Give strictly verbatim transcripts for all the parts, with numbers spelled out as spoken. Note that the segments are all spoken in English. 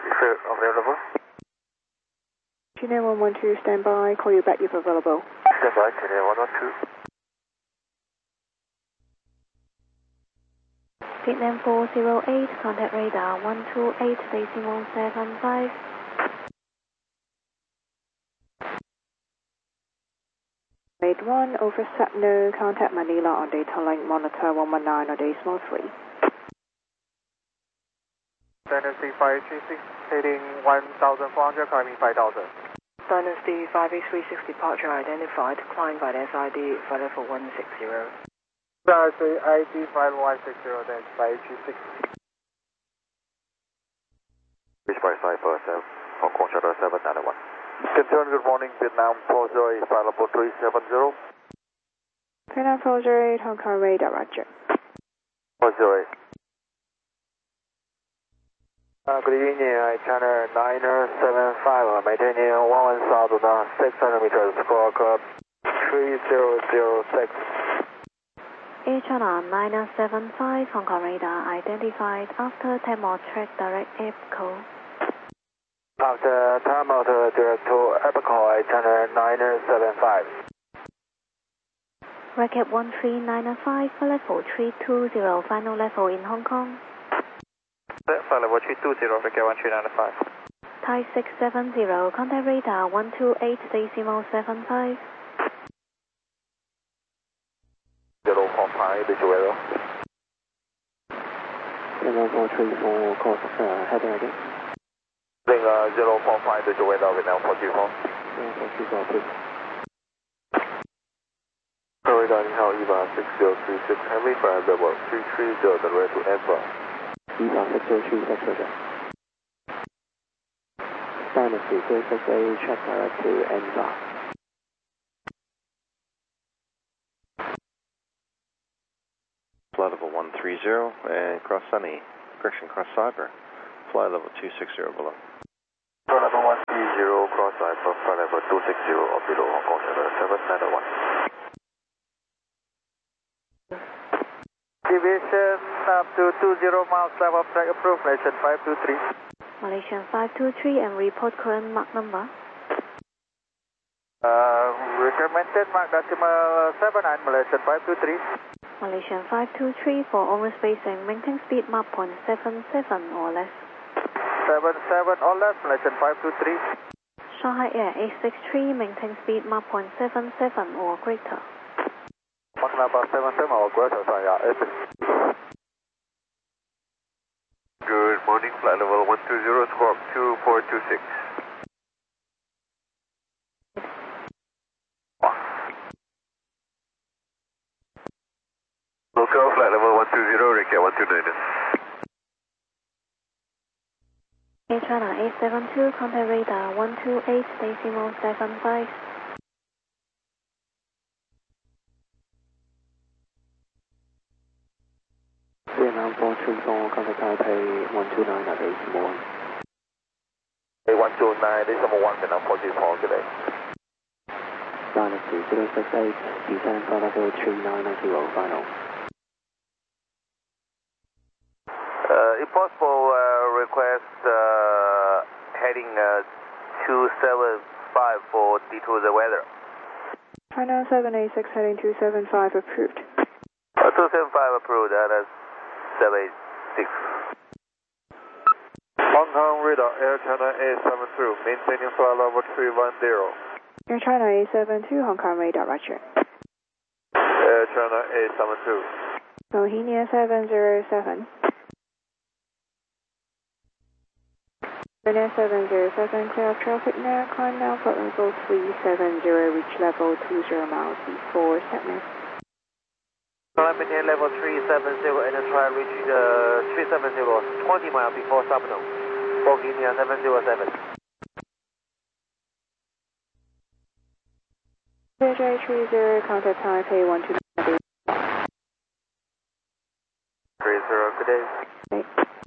If available. G nine one one two, stand by. Call you back if available. Stand by, G nine one one two. Vietnam four zero eight, contact radar one two eight decimal seven five. eight one, over Sapno, contact Manila on data link monitor one one nine on decimal three. Dynasty five three six, heading one thousand four hundred, climbing five thousand. Dynasty five eight three six, departure identified, climb by the S I D five level one six zero. Dynasty I D five one six zero, then five three six. Reach by Cypher seven, Hong Kong Shuttle seven nine one. Concern, good morning, Vietnam four zero eight, flight level three seven zero. Vietnam four zero eight, Hong Kong radar, roger. four zero eight. Uh, good evening, uh, China nine seven five, uh, maintaining one one thousand six hundred meters, squawk up three zero zero six. Air China nine seven five, Hong Kong radar identified after Tamil track direct air call. After time out uh, direct to Apical, China nine seven five. Recap one three nine five, level three two zero, final level in Hong Kong. Flight level three two zero, recap one three nine five. Thai six seven zero, contact radar one two eight decimal seven five. Zero four five, did you weather? Vietnam four three four, course uh, heading again. Link uh, zero four five, did you weather, Vietnam four two four? zero four two four, please. Corridor 你好，一八 six zero three six, heavy flight level three three zero, the way to Alpha. 一八 six zero three six, roger. Dynasty three six eight, check direct to Alpha. Flight level one three zero and cross Sunny, correction cross Cyber, flight level two six zero below. Flight level one three zero, cross Cyber, flight level two six zero, or below Hong Kong Shuttle seven nine one. Deviation up to two zero miles, level of track approved, Malaysian five two three. Malaysian five two three and report current Mach number. Uh, recommended Mach decimal seven nine, Malaysian five two three. Malaysian five two three for onward spacing, maintain speed Mach point seven seven or less. seven seven or less, Malaysian five two three. Shanghai Air eight six three, maintain speed Mach point seven seven or greater. Mach number seven seven or greater, sorry, yeah. Good morning, flight level one two zero, squawk two four two six. Local flight level one two zero, recap one two nine. Air China eight seven two, contact radar one two eight decimal seven five. Vietnam four three four, contact Taipei one two nine at decimal one. Hey, one two nine, decimal one, Vietnam four two four, good day. Dynasty zero six eight, descend flight level three nine zero, final. Uh, if possible, uh, request uh, heading uh, two seven five for detour the weather. China seven eight six, heading two seven five, approved. Uh, two seven five approved, and that's seven eight six. Hong Kong radar, Air China eight seven two, maintaining flight level three one zero. Air China eight seven two, Hong Kong radar, roger. Air China eight seven two. Bohemia seven zero seven. China seven zero seven, clear of traffic now, climb now, flight level three seven zero, reach level two zero miles before Sapno. Climbing near level three seven zero and try reaching uh, three seven zero, twenty miles before Sapno. Bohemia seven zero seven. J J three zero, contact Taipei one two nine. three zero, good day. Okay.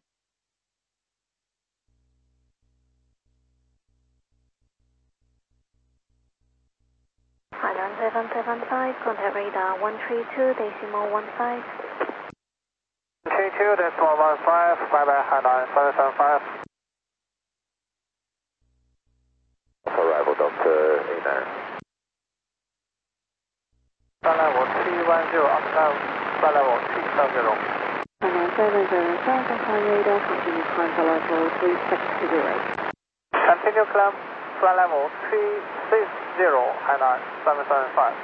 Hainan seven seven five, contact radar one three two decimal one five. three two decimal one five, bye bye, Hainan seven seven five. niner. Flight level three one zero, up now, flight level three seven zero. Hainan seven seven five on climb radar, continue climb flight level three six zero. Continue climb flight level three six zero, Hainan seven seven five.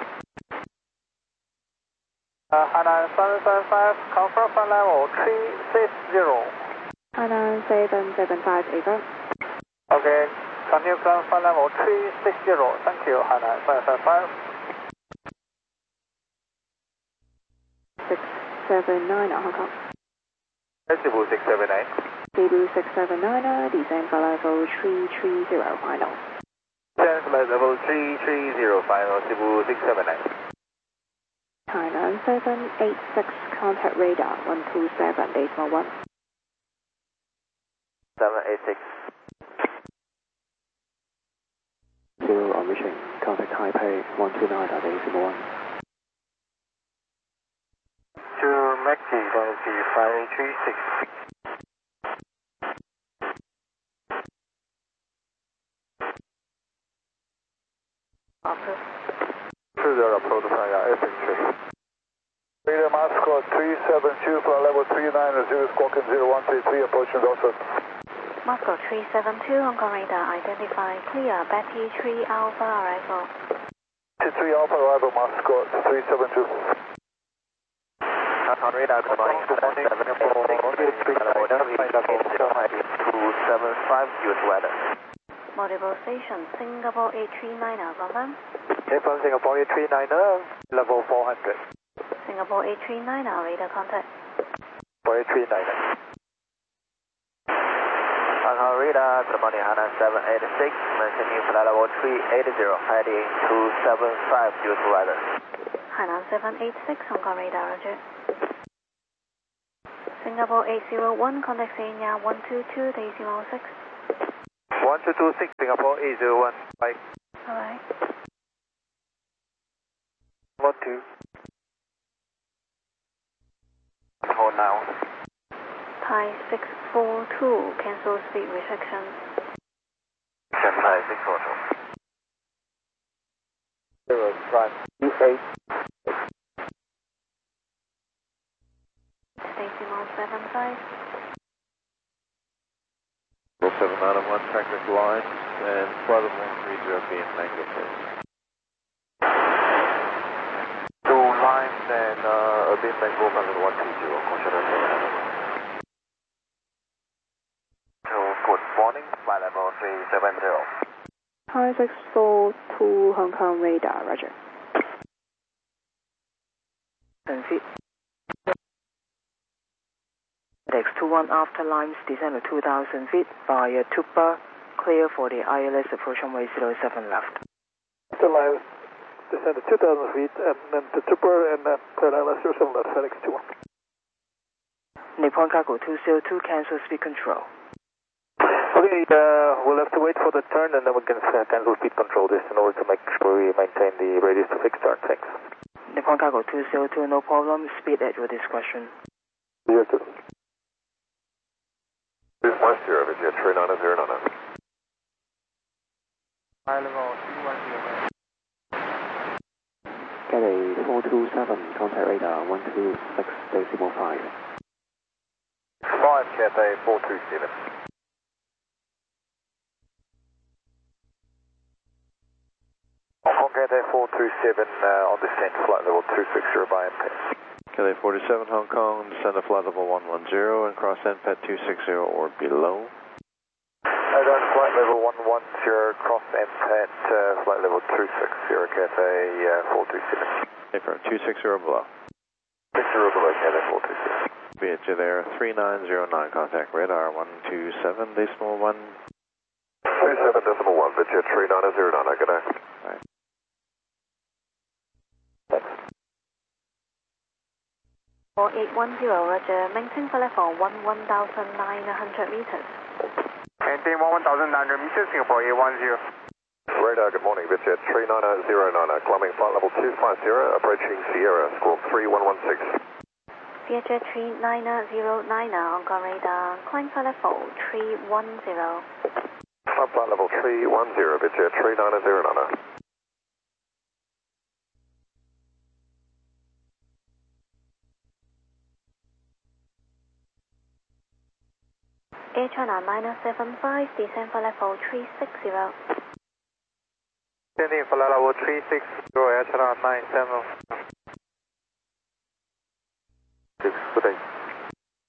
Uh, Hainan seven seven five, confirm flight level three six zero. Hainan seven seven five, over. Okay, continue climb flight level three six zero, thank you, Hainan seven seven five. six seven nine, Hong Kong. Cebu six seven nine. Cebu six seven nine, descend flight level three three zero, final. Descend flight level three three zero, final, Cebu six seven nine. Hainan seven eight six, contact radar one two seven, decimal one. seven eight six. Zero on mission, contact Taipei one two nine, decimal one. To Mackie, going to five eight three six. After. two zero, approach fire, F X three. Radar Moscow three seven two, flight level three nine zero, squawking zero one three three, approaching Dawson. Moscow three seven two, Hong Kong radar, identify, clear, Betty three Alpha arrival. T three Alpha arrival, Moscow three seven two. On radar, good morning, good morning, seven four six, two seven five, U S weather. Multiple station, Singapore eight three nine, confirm. Okay, from Singapore eight three nine, level four hundred. Singapore eight three nine, radar contact. eight three nine. On radar, good morning, Hainan seven eight six, maintaining flight level three eight zero, heading two seven five, U S weather. Hainan seven eight six, Hong Kong radar, roger. Singapore eight zero one, contact Sanya one two two, decimal six. one two two six, Singapore eight zero one, bye. Alright. one two. Hold now. Thai six four two, cancel speed restriction. Thai six four two. Zero, front, eight. Decimal seven five. seven nine one, technical line, and flight level one three zero being negative phase. Two lines and uh, a bit mango from the one two zero, consider seven. So, good morning, flight level three seven zero. Thai six four two, Hong Kong radar, roger. ten feet. X two one after lines, descend to two thousand feet via Tupa, clear for the I L S approach runway zero seven left. The lines, descend to two thousand feet and then to Tupa and then clear I L S zero seven left, FedEx two one. Nippon Cargo two zero two, cancel speed control. Okay, uh, we'll have to wait for the turn and then we can uh, cancel speed control this in order to make sure we maintain the radius to fixed turn. Thanks. Nippon Cargo two zero two, no problem, speed at your discretion. zero two. This is my zero, Vigia, three nine zero nine. High level three one zero. Cathay four two seven, contact radar one two six, decimal five. five Cathay four two seven. Hong Kong Cathay four two seven uh, on descent, flight level two six zero by M P. Cathay forty-seven Hong Kong, descend to flight level one one zero and cross N P E T two six zero or below. I got flight level one one zero, cross N P E T, uh, flight level two six zero, Cathay uh, four two seven. Affirm, two six zero below. six zero below, Cathay four two seven. Be at you there, three nine zero nine, contact radar one two seven, decimal one. two seven decimal one, Vigia, three nine zero nine, good day. Alright. Thanks. four eight one zero, roger, maintain flight level one one thousand nine hundred meters. Maintain one thousand nine hundred meters, Singapore eight one zero. Radar, good morning, Vigia, three nine zero nine, climbing flight level two five zero, approaching Sierra, squawk three one one six. Vietjet three nine zero nine, Hong Kong radar, climb flight level three one zero. climb flight level three one zero, Vietjet three nine zero nine. H one R minus seven five, descend for level three six zero. Descending for level three six zero, H one R nine seven.